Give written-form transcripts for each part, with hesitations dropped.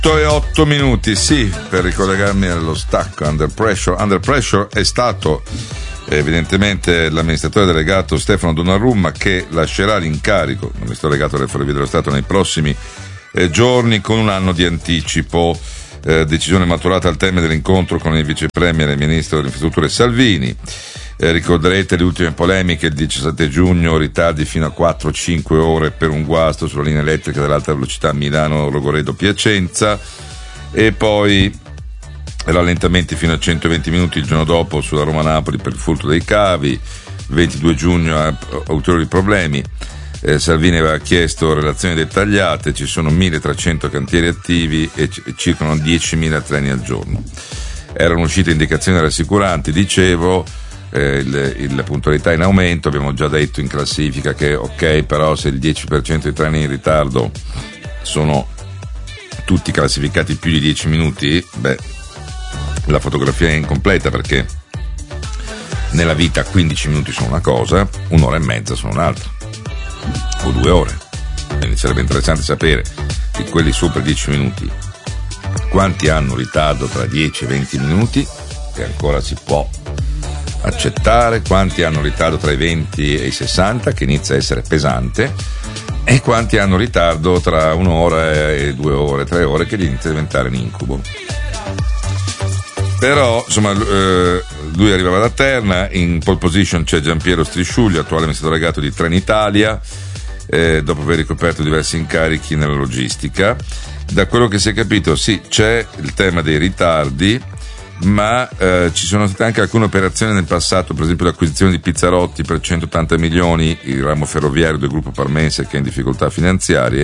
8:08, sì, per ricollegarmi allo stacco. Under Pressure è stato evidentemente l'amministratore delegato Stefano Donnarumma, che lascerà l'incarico, l'amministratore delegato delle Ferrovie dello Stato, nei prossimi giorni con un anno di anticipo. Decisione maturata al termine dell'incontro con il vice premier e ministro delle infrastrutture Salvini. Ricorderete le ultime polemiche: il 17 giugno ritardi fino a 4-5 ore per un guasto sulla linea elettrica dell'alta velocità Milano-Rogoredo-Piacenza, e poi rallentamenti fino a 120 minuti il giorno dopo sulla Roma-Napoli per il furto dei cavi. 22 giugno ulteriori problemi. Salvini aveva chiesto relazioni dettagliate. Ci sono 1.300 cantieri attivi e circolano 10.000 treni al giorno. Erano uscite indicazioni rassicuranti, dicevo. La puntualità in aumento. Abbiamo già detto in classifica che ok, però se il 10% dei treni in ritardo sono tutti classificati più di 10 minuti, la fotografia è incompleta, perché nella vita 15 minuti sono una cosa, un'ora e mezza sono un'altra, o 2 ore. Quindi sarebbe interessante sapere di quelli sopra 10 minuti quanti hanno ritardo tra 10 e 20 minuti, che ancora si può accettare, quanti hanno ritardo tra i 20 e i 60, che inizia a essere pesante, e quanti hanno ritardo tra un'ora e 2 ore, 3 ore, che inizia a diventare un incubo. Però insomma lui arrivava da Terna. In pole position c'è Giampiero Strisciuglio, attuale amministratore delegato di Trenitalia, dopo aver ricoperto diversi incarichi nella logistica. Da quello che si è capito, sì, c'è il tema dei ritardi, ma ci sono state anche alcune operazioni nel passato, per esempio l'acquisizione di Pizzarotti per 180 milioni, il ramo ferroviario del gruppo parmense che è in difficoltà finanziarie.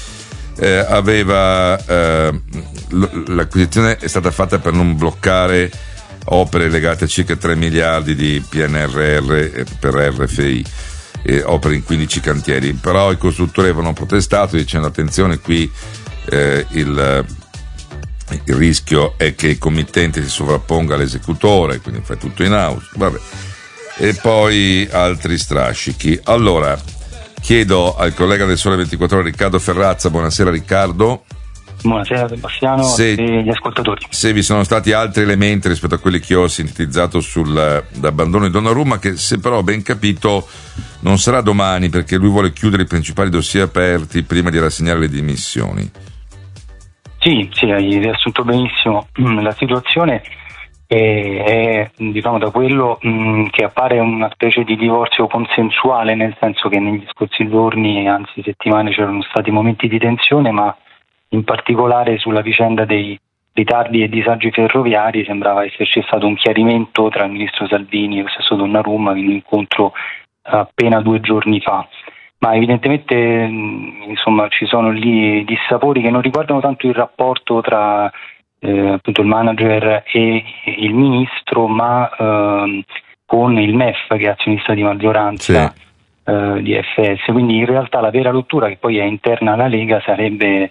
L'acquisizione è stata fatta per non bloccare opere legate a circa 3 miliardi di PNRR per RFI, opere in 15 cantieri, però i costruttori avevano protestato dicendo: attenzione, qui il rischio è che il committente si sovrapponga all'esecutore, quindi fai tutto in house. Vabbè. E poi altri strascichi. Allora, chiedo al collega del Sole 24 Ore, Riccardo Ferrazza. Buonasera Riccardo. Buonasera Sebastiano e gli ascoltatori. Se vi sono stati altri elementi rispetto a quelli che ho sintetizzato sull'abbandono di Donnarumma, che se però ho ben capito non sarà domani, perché lui vuole chiudere i principali dossier aperti prima di rassegnare le dimissioni. Sì, hai riassunto benissimo la situazione. È diciamo da quello che appare una specie di divorzio consensuale, nel senso che negli scorsi giorni, anzi settimane, c'erano stati momenti di tensione, ma in particolare sulla vicenda dei ritardi e disagi ferroviari sembrava esserci stato un chiarimento tra il ministro Salvini e lo stesso Donnarumma in un incontro appena 2 giorni fa. Ma evidentemente insomma ci sono lì dissapori che non riguardano tanto il rapporto tra appunto il manager e il ministro, ma con il MEF, che è azionista di maggioranza, sì, di FS. Quindi in realtà la vera rottura, che poi è interna alla Lega, sarebbe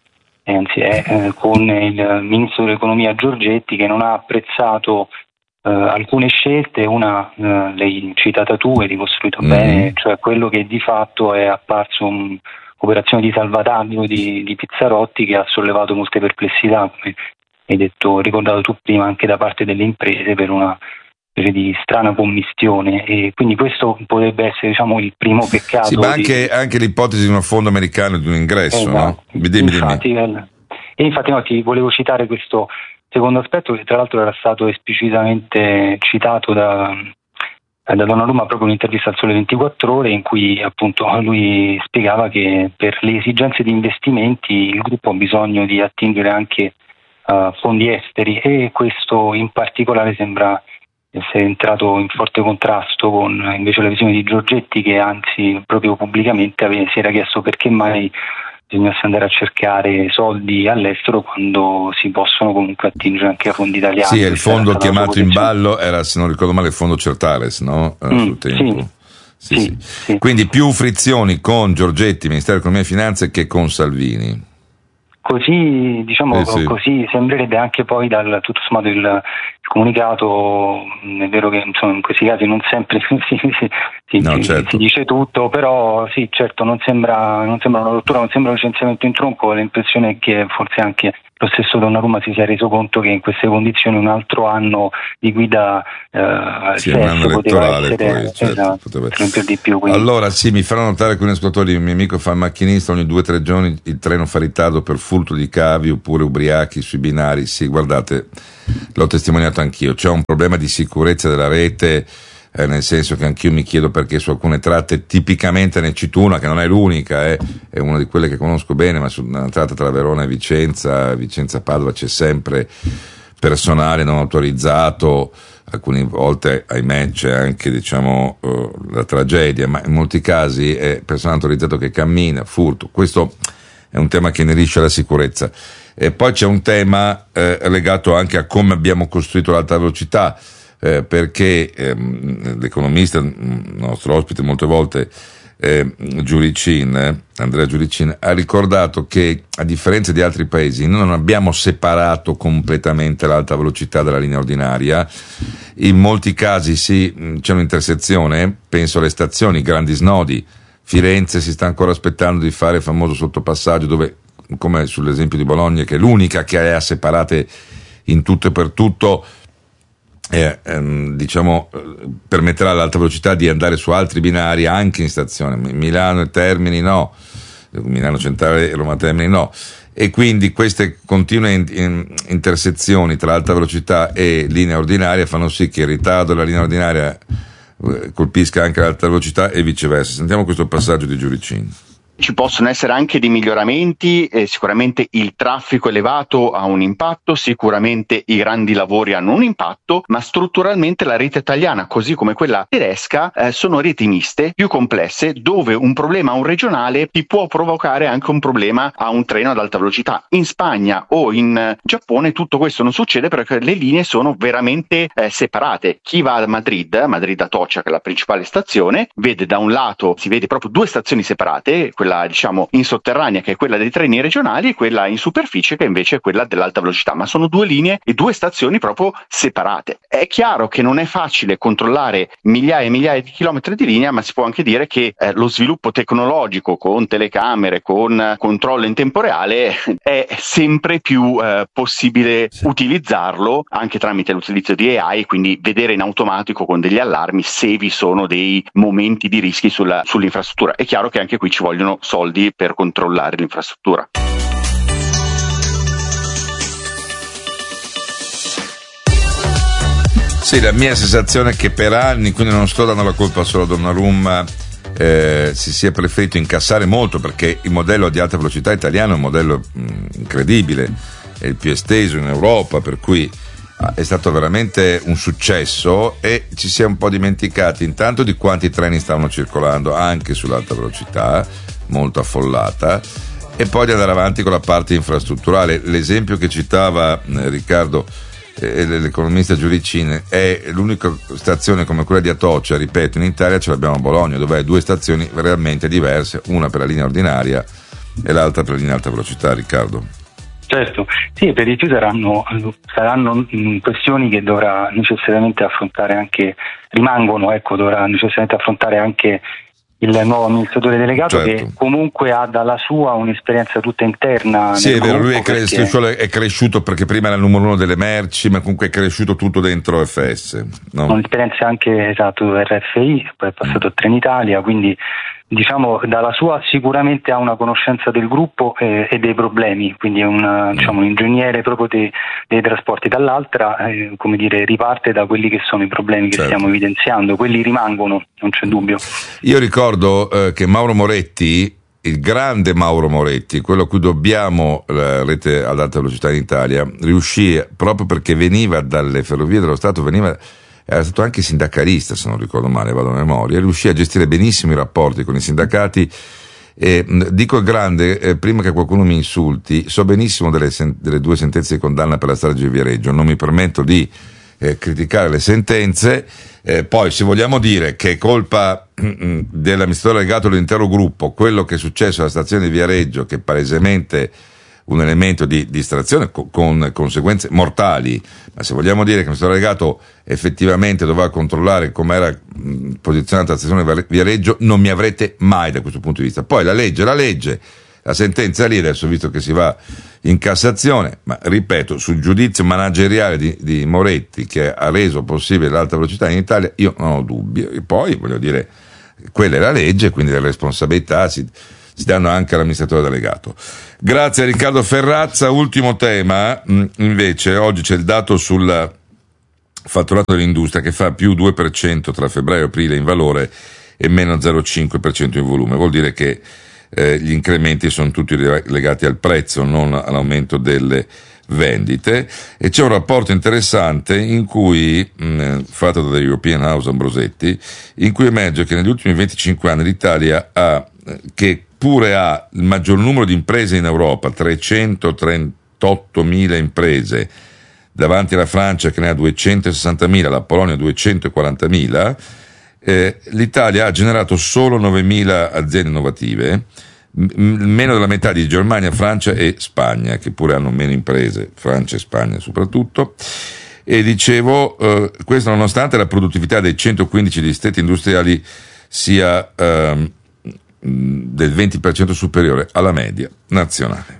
con il ministro dell'economia Giorgetti, che non ha apprezzato alcune scelte. Una l'hai citata tu e ricostruito bene, cioè quello che di fatto è apparso un'operazione di salvataggio di Pizzarotti, che ha sollevato molte perplessità, come hai detto, ricordato tu prima, anche da parte delle imprese, per una specie di strana commistione, e quindi questo potrebbe essere, diciamo, il primo peccato. Sì, ma anche l'ipotesi di un fondo americano, di un ingresso, no? Infatti no, ti volevo citare questo secondo aspetto, che tra l'altro era stato esplicitamente citato da Donnarumma proprio in un'intervista al Sole 24 Ore, in cui appunto lui spiegava che per le esigenze di investimenti il gruppo ha bisogno di attingere anche fondi esteri, e questo in particolare sembra essere entrato in forte contrasto con invece la visione di Giorgetti, che anzi proprio pubblicamente si era chiesto perché mai bisognasse andare a cercare soldi all'estero quando si possono comunque attingere anche a fondi italiani. Sì, il fondo chiamato in ballo era, se non ricordo male, il fondo Certares, no? Sul tempo. Sì. Quindi più frizioni con Giorgetti, Ministero dell'Economia e Finanze, che con Salvini. Così, diciamo, così sembrerebbe anche poi dal tutto sommato il comunicato. È vero che insomma in questi casi non sempre si dice tutto, però sì, certo, non sembra una rottura, non sembra un licenziamento in tronco. L'impressione è che forse anche lo stesso Donnarumma si sia reso conto che in queste condizioni un altro anno di guida un anno elettorale poi, certo, per di più, quindi. Allora sì, mi fanno notare alcuni ascoltatori, il mio amico fa il macchinista, ogni 2 o 3 giorni il treno fa ritardo per furto di cavi oppure ubriachi sui binari. Sì, guardate, l'ho testimoniato anch'io, c'è un problema di sicurezza della rete, nel senso che anch'io mi chiedo perché su alcune tratte, tipicamente ne cito una che non è l'unica, è una di quelle che conosco bene, ma su una tratta tra Verona e Vicenza-Padova c'è sempre personale non autorizzato, alcune volte ahimè c'è anche la tragedia, ma in molti casi è personale autorizzato che cammina, furto. Questo è un tema che inerisce alla sicurezza. E poi c'è un tema legato anche a come abbiamo costruito l'alta velocità, perché l'economista, il nostro ospite molte volte, Andrea Giuricin, ha ricordato che a differenza di altri paesi noi non abbiamo separato completamente l'alta velocità dalla linea ordinaria. In molti casi sì, c'è un'intersezione, penso alle stazioni, grandi snodi. Firenze si sta ancora aspettando di fare il famoso sottopassaggio dove, come sull'esempio di Bologna, che è l'unica che ha separate in tutto e per tutto, permetterà all'alta velocità di andare su altri binari anche in stazione. Milano e Termini no, Milano Centrale e Roma Termini no, e quindi queste continue intersezioni tra alta velocità e linea ordinaria fanno sì che il ritardo della linea ordinaria colpisca anche l'alta velocità e viceversa. Sentiamo questo passaggio di Giuricin. Ci possono essere anche dei miglioramenti, sicuramente il traffico elevato ha un impatto, sicuramente i grandi lavori hanno un impatto, ma strutturalmente la rete italiana, così come quella tedesca, sono reti miste, più complesse, dove un problema a un regionale ti può provocare anche un problema a un treno ad alta velocità. In Spagna o in Giappone tutto questo non succede perché le linee sono veramente separate. Chi va a Madrid Atocha, che è la principale stazione, vede da un lato, si vede proprio 2 stazioni separate, quella in sotterranea che è quella dei treni regionali e quella in superficie che invece è quella dell'alta velocità, ma sono 2 linee e 2 stazioni proprio separate. È chiaro che non è facile controllare migliaia e migliaia di chilometri di linea, ma si può anche dire che lo sviluppo tecnologico con telecamere, con controllo in tempo reale è sempre più possibile utilizzarlo anche tramite l'utilizzo di AI, quindi vedere in automatico con degli allarmi se vi sono dei momenti di rischi sull'infrastruttura. È chiaro che anche qui ci vogliono soldi per controllare l'infrastruttura. Sì, la mia sensazione è che per anni, quindi non sto dando la colpa solo a Donnarumma, si sia preferito incassare molto, perché il modello di alta velocità italiano è un modello incredibile, è il più esteso in Europa, per cui è stato veramente un successo, e ci si è un po' dimenticati intanto di quanti treni stavano circolando anche sull'alta velocità, molto affollata, e poi di andare avanti con la parte infrastrutturale. L'esempio che citava Riccardo, l'economista Giuricin, è l'unica stazione come quella di Atocha, ripeto, in Italia ce l'abbiamo a Bologna, dove hai 2 stazioni realmente diverse, una per la linea ordinaria e l'altra per la linea alta velocità. Riccardo? Certo, sì, per di più saranno questioni che dovrà necessariamente affrontare anche, dovrà necessariamente affrontare anche il nuovo amministratore delegato, certo, che comunque ha dalla sua un'esperienza tutta interna. Sì, è vero, lui è cresciuto perché prima era il numero 1 delle merci, ma comunque è cresciuto tutto dentro FS, no? Un'esperienza anche, esatto, RFI, poi è passato a Trenitalia, quindi diciamo dalla sua sicuramente ha una conoscenza del gruppo e dei problemi, quindi è un ingegnere proprio dei trasporti. Dall'altra riparte da quelli che sono i problemi che stiamo evidenziando, quelli rimangono, non c'è dubbio. Io ricordo che Mauro Moretti, il grande Mauro Moretti, quello a cui dobbiamo la rete ad alta velocità in Italia, riuscì, proprio perché veniva dalle Ferrovie dello Stato, era stato anche sindacalista, se non ricordo male, vado a memoria, riuscì a gestire benissimo i rapporti con i sindacati. Dico il grande, prima che qualcuno mi insulti, so benissimo delle 2 sentenze di condanna per la strage di Viareggio, non mi permetto di criticare le sentenze, poi se vogliamo dire che è colpa dell'amministratore delegato dell'intero gruppo quello che è successo alla stazione di Viareggio, che è palesemente un elemento di distrazione con conseguenze mortali, ma se vogliamo dire che il ministro delegato effettivamente doveva controllare come era posizionata la stazione Viareggio, non mi avrete mai da questo punto di vista. Poi la legge, la sentenza lì, adesso visto che si va in Cassazione, ma ripeto, sul giudizio manageriale di Moretti, che ha reso possibile l'alta velocità in Italia, io non ho dubbi. E poi, voglio dire, quella è la legge, quindi le responsabilità si danno anche all'amministratore delegato. Grazie a Riccardo Ferrazza. Ultimo tema, invece, oggi c'è il dato sul fatturato dell'industria che fa più 2% tra febbraio e aprile in valore e meno 0,5% in volume. Vuol dire che gli incrementi sono tutti legati al prezzo, non all'aumento delle vendite. E c'è un rapporto interessante in cui fatto da European House Ambrosetti, in cui emerge che negli ultimi 25 anni l'Italia che pure ha il maggior numero di imprese in Europa, 338.000 imprese, davanti alla Francia che ne ha 260.000, la Polonia 240.000, l'Italia ha generato solo 9.000 aziende innovative, meno della metà di Germania, Francia e Spagna, che pure hanno meno imprese, Francia e Spagna soprattutto. E dicevo, questo nonostante la produttività dei 115 distretti industriali sia del 20% superiore alla media nazionale.